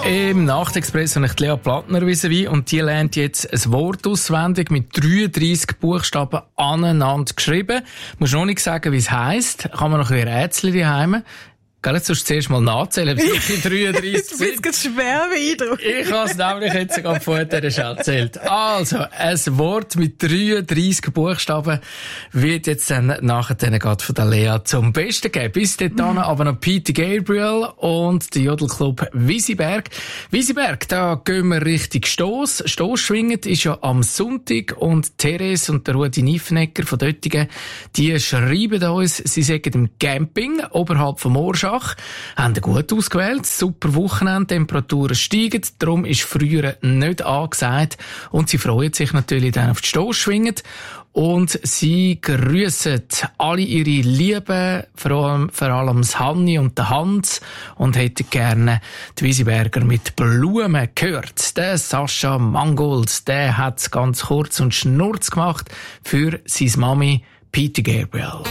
Im Nachtexpress habe ich Lea Plattner vis-à-vis und die lernt jetzt ein Wort auswendig mit 33 Buchstaben aneinander geschrieben. Muss noch nicht sagen, wie es heisst. Kann man noch ein Rätsel daheim. Gell, jetzt sollst du zuerst mal nachzählen, wie viele 33 sind. Ich bin schwer beeindruckt. Ich habe es nämlich jetzt sogar vorher schon erzählt. Also, ein Wort mit 33 Buchstaben wird jetzt dann nachher gerade von der Lea zum Besten geben. Bis dahin aber noch Peter Gabriel und der Jodelclub Wisiberg. Wisiberg, da gehen wir richtig Stoss. Stossschwingen ist ja am Sonntag und Therese und der Rudi Niffenegger von Döttingen, die schreiben uns, sie sagen im Camping oberhalb vom Orschach. Haben gut ausgewählt, super Wochenende, Temperaturen steigen, darum ist früher nicht angesagt und sie freuen sich natürlich dann auf die Stossschwingen und sie grüssen alle ihre Lieben, vor allem das Hanni und der Hans und hätten gerne die Wisiberger mit Blumen gehört. Der Sascha Mangold, der hat's ganz kurz und schnurz gemacht für seine Mami Peter Gabriel.